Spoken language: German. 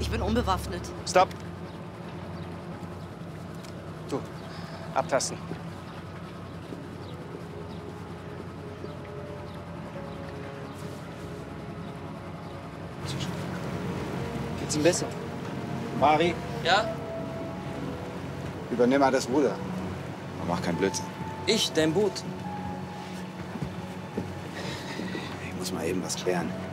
Ich bin unbewaffnet. Stopp! Du, abtasten. Geht's ihm besser? Mari, Ja? übernimm mal das Ruder. Und mach keinen Blödsinn. Ich, dein Boot. Ich muss mal eben was klären.